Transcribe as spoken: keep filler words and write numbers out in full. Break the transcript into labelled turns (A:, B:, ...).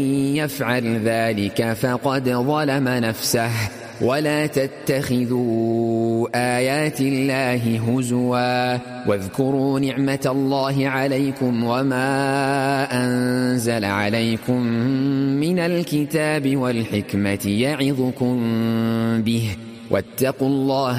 A: يفعل ذلك فقد ظلم نفسه ولا تتخذوا آيات الله هزوا واذكروا نعمة الله عليكم وما أنزل عليكم من الكتاب والحكمة يعظكم به واتقوا الله